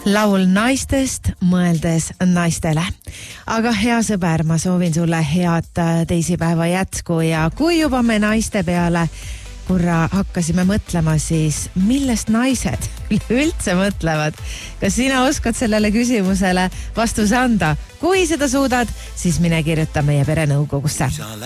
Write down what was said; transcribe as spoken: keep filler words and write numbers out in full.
Laul naistest mõeldes naistele. Aga hea sõber, ma soovin sulle head teisipäeva jätku ja kui juba me naiste peale korra hakkasime mõtlema, siis millest naised üldse mõtlevad? Kas sina oskad sellele küsimusele vastuse anda? Kui seda suudad, siis mine kirjuta meie perenõukogusse.